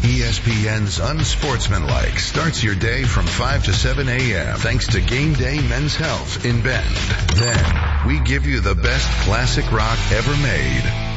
ESPN's Unsportsmanlike starts your day from 5 to 7 a.m. thanks to Game Day Men's Health in Bend. Then, we give you the best classic rock ever made.